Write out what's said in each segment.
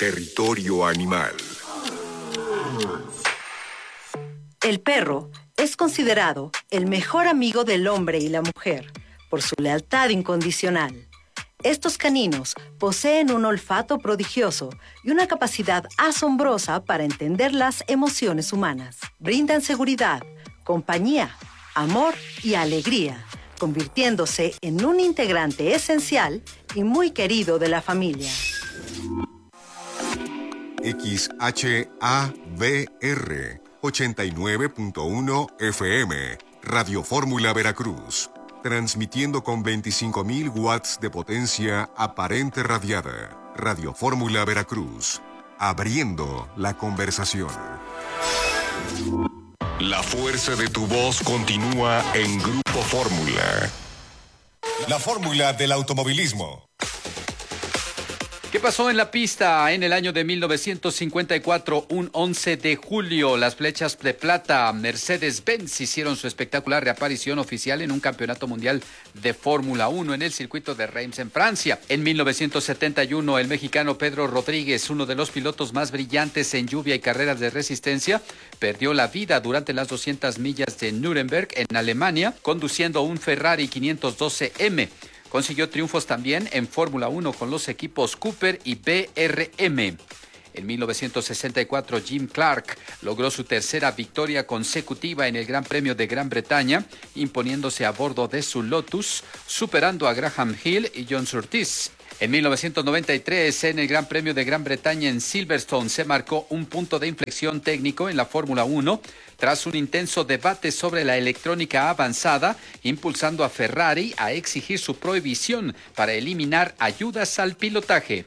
Territorio Animal. El perro es considerado el mejor amigo del hombre y la mujer por su lealtad incondicional. Estos caninos poseen un olfato prodigioso y una capacidad asombrosa para entender las emociones humanas. Brindan seguridad, compañía, amor y alegría, convirtiéndose en un integrante esencial y muy querido de la familia. XHABR 89.1 FM, Radio Fórmula Veracruz, transmitiendo con 25.000 watts de potencia aparente radiada. Radio Fórmula Veracruz, abriendo la conversación. La fuerza de tu voz continúa en Grupo Fórmula. La fórmula del automovilismo. ¿Qué pasó en la pista en el año de 1954? Un 11 de julio, las flechas de plata Mercedes-Benz hicieron su espectacular reaparición oficial en un campeonato mundial de Fórmula 1 en el circuito de Reims en Francia. En 1971, el mexicano Pedro Rodríguez, uno de los pilotos más brillantes en lluvia y carreras de resistencia, perdió la vida durante las 200 millas de Nuremberg en Alemania, conduciendo un Ferrari 512M. Consiguió triunfos también en Fórmula 1 con los equipos Cooper y BRM. En 1964, Jim Clark logró su tercera victoria consecutiva en el Gran Premio de Gran Bretaña, imponiéndose a bordo de su Lotus, superando a Graham Hill y John Surtees. En 1993, en el Gran Premio de Gran Bretaña en Silverstone, se marcó un punto de inflexión técnico en la Fórmula 1 tras un intenso debate sobre la electrónica avanzada, impulsando a Ferrari a exigir su prohibición para eliminar ayudas al pilotaje.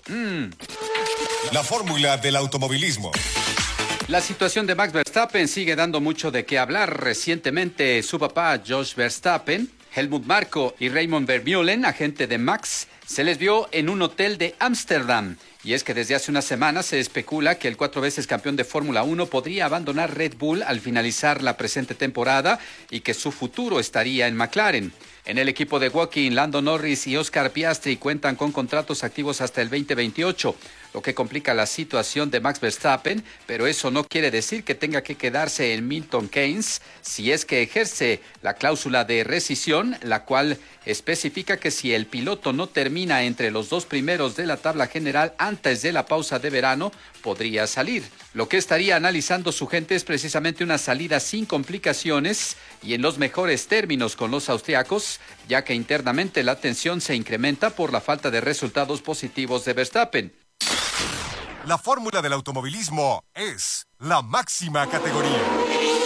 La fórmula del automovilismo. La situación de Max Verstappen sigue dando mucho de qué hablar. Recientemente, su papá, Jos Verstappen, Helmut Marko y Raymond Vermeulen, agente de Max, se les vio en un hotel de Ámsterdam. Y es que desde hace unas semanas se especula que el 4 veces campeón de Fórmula 1 podría abandonar Red Bull al finalizar la presente temporada y que su futuro estaría en McLaren. En el equipo de Joaquín, Lando Norris y Oscar Piastri cuentan con contratos activos hasta el 2028, lo que complica la situación de Max Verstappen, pero eso no quiere decir que tenga que quedarse en Milton Keynes si es que ejerce la cláusula de rescisión, la cual especifica que si el piloto no termina entre los dos primeros de la tabla general antes de la pausa de verano, podría salir. Lo que estaría analizando su gente es precisamente una salida sin complicaciones y en los mejores términos con los austriacos, ya que internamente la tensión se incrementa por la falta de resultados positivos de Verstappen. La fórmula del automovilismo es la máxima categoría.